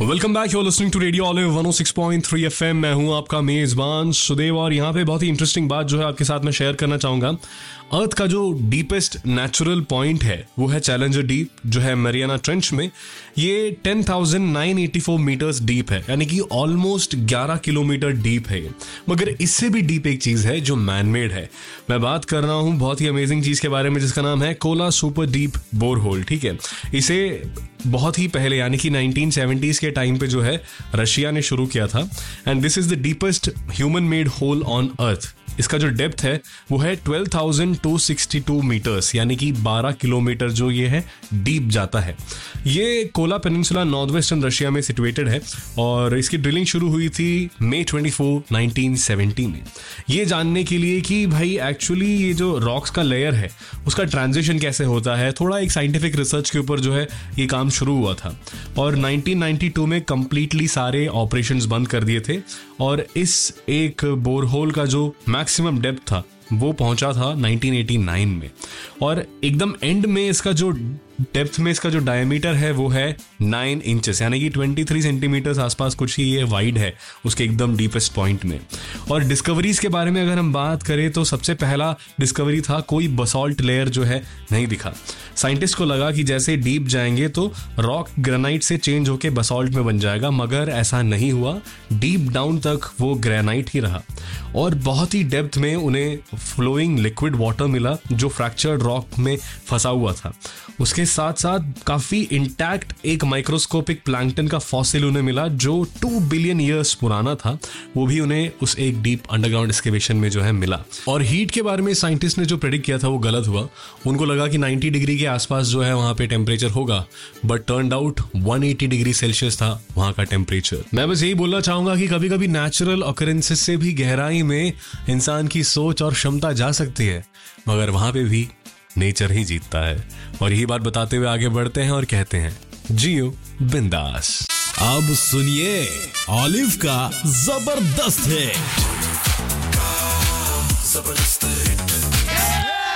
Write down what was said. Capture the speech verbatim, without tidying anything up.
Welcome back, you are listening to radio olive one O six point three FM. मैं हूं आपका मेजबान सुदेव और यहाँ पे बहुत ही इंटरेस्टिंग बात जो है आपके साथ में शेयर करना चाहूंगा। अर्थ का जो डीपेस्ट नेचुरल पॉइंट है वो है चैलेंजर डीप, जो है मैरियाना ट्रेंच में। ये ten thousand nine eighty four metres deep है, यानी कि ऑलमोस्ट ग्यारह किलोमीटर डीप है ये। मगर इससे भी डीप एक चीज है जो मैनमेड है। मैं बात कर रहा हूं बहुत ही अमेजिंग चीज के बारे में जिसका नाम है कोला सुपर डीप बोरहोल। ठीक है, इसे बहुत ही पहले यानी कि नाइनटीन सेवेंटीज़ के टाइम पे जो है रशिया ने शुरू किया था। And this is the deepest human made whole on earth. इसका जो डेप्थ है वो है twelve thousand to sixty two metres, यानी कि बारह किलोमीटर जो ये है डीप जाता है। ये Kola peninsula north western Russia में सिचुएटेड है और इसकी ड्रिलिंग शुरू हुई थी मई ट्वेंटी फोर नाइनटीन सेवेंटी में। ये जानने के लिए कि भाई एक्चुअली ये जो रॉक्स का लेयर है उसका ट्रांजिशन कैसे होता है, थोड़ा एक साइंटिफिक रिसर्च के ऊपर जो है ये काम शुरू हुआ था। और नाइनटीन नाइंटी टू में कंप्लीटली सारे ऑपरेशंस बंद कर दिए थे और इस एक बोरहोल का जो मैक्सिमम डेप्थ था वो पहुंचा था नाइनटीन एटी नाइन में। और एकदम एंड में इसका जो डेप्थ में इसका जो डायमीटर है वो है नाइन इंचेस, यानी कि तेईस सेंटीमीटर आसपास कुछ ही ये वाइड है उसके एकदम डीपेस्ट पॉइंट में। और डिस्कवरीज के बारे में अगर हम बात करें तो सबसे पहला डिस्कवरी था कोई बसॉल्ट लेयर जो है नहीं दिखा। साइंटिस्ट को लगा कि जैसे डीप जाएंगे तो रॉक ग्रेनाइट से चेंज होके बसॉल्ट में बन जाएगा, मगर ऐसा नहीं हुआ। डीप डाउन तक वो ग्रेनाइट ही रहा और बहुत ही डेप्थ में उन्हें फ्लोइंग लिक्विड वाटर मिला जो फ्रैक्चर्ड रॉक में फंसा हुआ था। उसके साथ साथ काफी इंटैक्ट एक माइक्रोस्कोपिक प्लैंकटन का फॉसिल उन्हें मिला जो टू बिलियन ईयर्स पुराना था। वो भी उन्हें उस एक डीप अंडरग्राउंड एक्सकेवेशन में जो है मिला। और हीट के बारे में साइंटिस्ट ने जो प्रेडिक्ट किया था वो गलत हुआ। उनको लगा कि नाइंटी डिग्री के आसपास जो है वहां पे टेम्परेचर होगा, but turned out one eighty degree Celsius था वहां का टेम्परेचर। मैं बस यही बोलना चाहूंगा कि कभी कभी नेचुरल ऑकरेंसेस से भी गहराई में इंसान की सोच और क्षमता जा सकती है, मगर वहां पे भी नेचर ही जीतता है। और यही बात बताते हुए आगे बढ़ते हैं और कहते हैं जियो बिंदास। अब सुनिए ऑलिव का जबरदस्त है।